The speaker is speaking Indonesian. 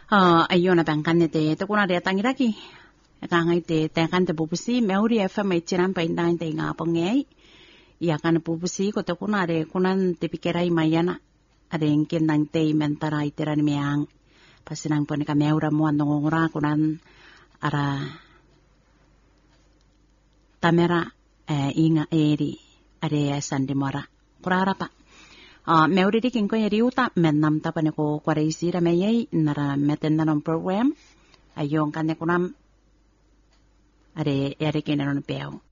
Ayun na bangkan te to kuna de tangiraki. Kangai te tangkan te bubusi meuri FM chiran pa indang te nga pongai. Ya kan bubusi ko to kuna de kunan te pikirai mayana. Ade ngkin nang te mentara iteran meang. Pasinang pon ka meura mo ngora kunan ara tamera inga eri ade sandi mora. Kurara pa. Meuri di kinko yari uta menam ta pane ko kwaraisi ra meyai nara metendanon program ayong kane kunam are ere kenanon peo